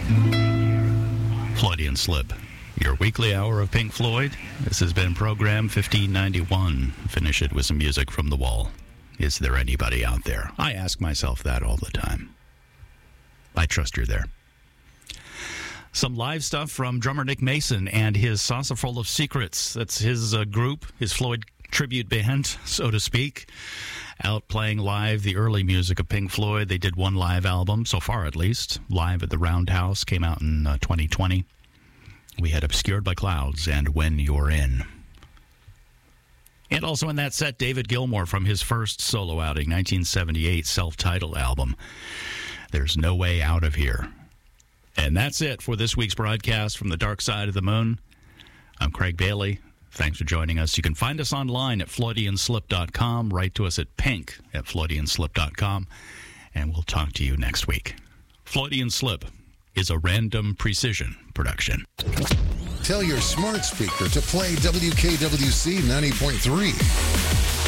Freudian Slip, your weekly hour of Pink Floyd. This has been program 1591. Finish it with some music from the wall. Is there anybody out there? I ask myself that all the time. I trust you're there. Some live stuff from drummer Nick Mason and his Saucerful of Secrets. That's his group, his Floyd tribute band, so to speak, out playing live the early music of Pink Floyd. They did one live album, so far at least, live at the Roundhouse, came out in 2020. We had Obscured by Clouds and When You're In. And also in that set, David Gilmour from his first solo outing, 1978 self-titled album, There's No Way Out of Here. And that's it for this week's broadcast from the Dark Side of the Moon. I'm Craig Bailey. Thanks for joining us. You can find us online at FloridianSlip.com. Write to us at pink@FloridianSlip.com. And we'll talk to you next week. Freudian Slip is a Random Precision production. Tell your smart speaker to play WKWC 90.3.